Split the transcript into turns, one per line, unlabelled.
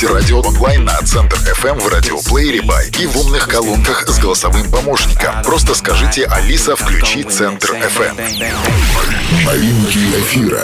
Слушайте радио онлайн на Центр FM в радиоплеере Бай и в умных колонках с голосовым помощником. Просто скажите: «Алиса, включи Центр FM».
Новинки эфира.